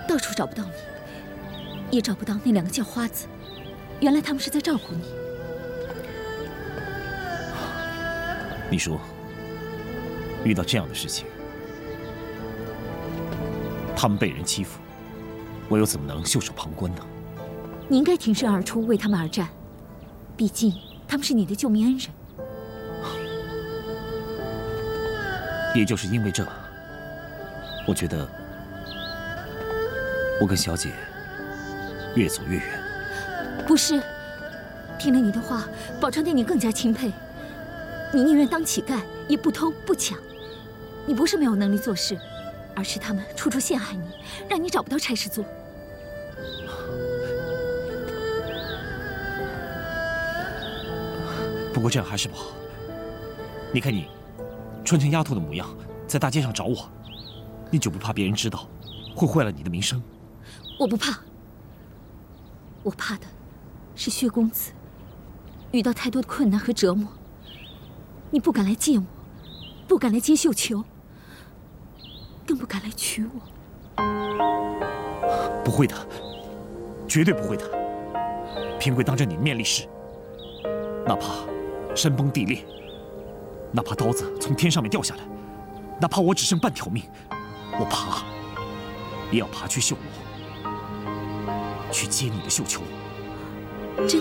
到处找不到你，也找不到那2个叫花子。原来他们是在照顾你。 你说，遇到这样的事情，他们被人欺负，我又怎么能袖手旁观呢？ 你应该挺身而出，为他们而战。毕竟他们是你的救命恩人。 也就是因为这，我觉得我跟小姐越走越远。 不是，听了你的话，宝钏对你更加钦佩。你宁愿当乞丐，也不偷不抢。你不是没有能力做事，而是他们处处陷害你，让你找不到差事做。 不过这样还是不好。你看你穿成丫头的模样，在大街上找我，你就不怕别人知道，会坏了你的名声？ 我不怕，我怕的是薛公子遇到太多的困难和折磨，你不敢来见我，不敢来接绣球，更不敢来娶我。 不会的，绝对不会的。平贵当着你的面立誓，哪怕山崩地裂，哪怕刀子从天上面掉下来，哪怕我只剩半条命，我爬也要爬去绣楼，去接你的绣球。